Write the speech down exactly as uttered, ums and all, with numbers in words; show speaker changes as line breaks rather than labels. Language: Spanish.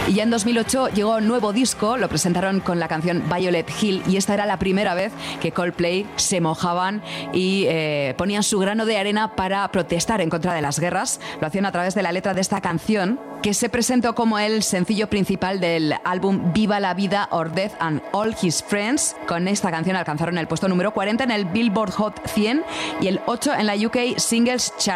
Y ya en dos mil ocho llegó un nuevo disco, lo presentaron con la canción Violet Hill y esta era la primera vez que Coldplay se mojaban y eh, ponían su grano de arena para protestar en contra de las guerras. Lo hacían a través de la letra de esta canción, que se presentó como el sencillo principal del álbum Viva la Vida or Death and All His Friends. Con esta canción alcanzaron el puesto número cuarenta en el Billboard Hot cien y el ocho en la U K Singles Chart.